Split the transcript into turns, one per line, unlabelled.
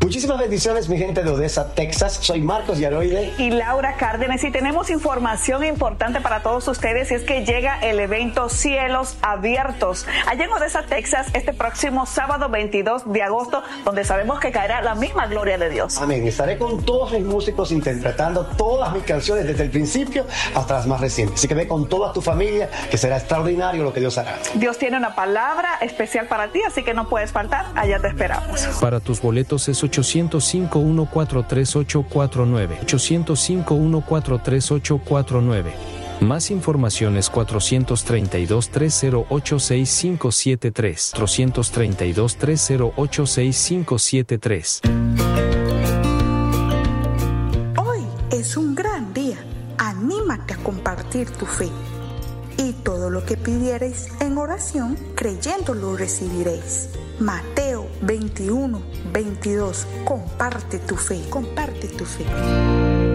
Muchísimas bendiciones, mi gente de Odessa, Texas. Soy Marcos Yaroide
y Laura Cárdenas, y tenemos información importante para todos ustedes, y es que llega el evento Cielos Abiertos allá en Odessa, Texas, este próximo sábado 22 de agosto, donde sabemos que caerá la misma gloria de Dios.
Amén. Estaré con todos mis músicos interpretando todas mis canciones desde el principio hasta las más recientes. Así que ve con toda tu familia, que será extraordinario lo que Dios hará.
Dios tiene una palabra especial para ti, así que no puedes faltar. Allá te esperamos.
Para tus boletos es 805-143-849. 805-143-849. Más información es 432-308-6573. 432-308-6573.
Hoy es un gran día. Anímate a compartir tu fe. Y todo lo que pidiereis en oración, creyendo lo recibiréis. Mateo 21, 22. Comparte tu fe. Comparte tu fe.